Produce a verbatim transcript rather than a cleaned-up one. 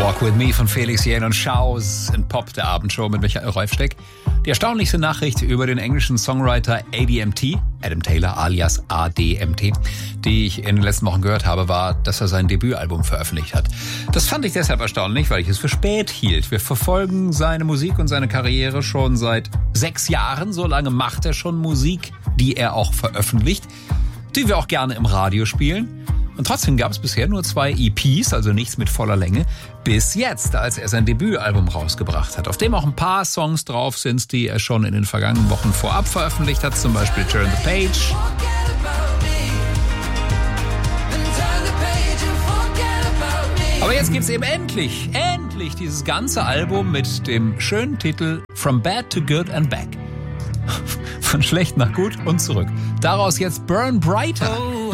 Walk With Me von Felix Jähn und Schaus in Pop, der Abendshow mit Michael Reufsteck. Die erstaunlichste Nachricht über den englischen Songwriter A D M T, Adam Taylor alias A D M T, die ich in den letzten Wochen gehört habe, war, dass er sein Debütalbum veröffentlicht hat. Das fand ich deshalb erstaunlich, weil ich es für spät hielt. Wir verfolgen seine Musik und seine Karriere schon seit sechs Jahren. So lange macht er schon Musik, die er auch veröffentlicht, die wir auch gerne im Radio spielen. Und trotzdem gab es bisher nur zwei E Ps, also nichts mit voller Länge, bis jetzt, als er sein Debütalbum rausgebracht hat, auf dem auch ein paar Songs drauf sind, die er schon in den vergangenen Wochen vorab veröffentlicht hat, zum Beispiel Turn the Page. Aber jetzt gibt's eben endlich, endlich dieses ganze Album mit dem schönen Titel From Bad to Good and Back. Von schlecht nach gut und zurück. Daraus jetzt Burn Brighter.